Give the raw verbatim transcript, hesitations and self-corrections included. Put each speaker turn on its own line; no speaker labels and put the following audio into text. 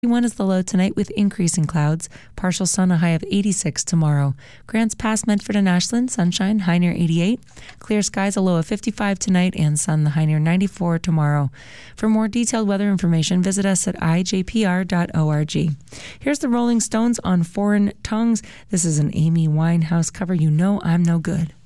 One is the low tonight with increasing clouds. Partial sun, a high of eighty-six tomorrow. Grants Pass, Medford and Ashland, sunshine, high near eighty-eight. Clear skies, a low of fifty-five tonight, and sun, the high near ninety-four tomorrow. For more detailed weather information, visit us at i j p r dot org. Here's the Rolling Stones on Foreign Tongues. This is an Amy Winehouse cover, You Know I'm No Good.